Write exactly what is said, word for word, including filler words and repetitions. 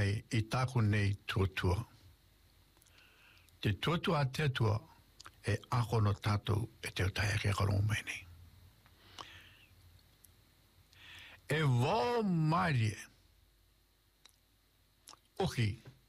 mai I tāku nei tuatua. Te tuatua te tua e ako no tātou e te utai ke karongo mai nei. E wō marie oki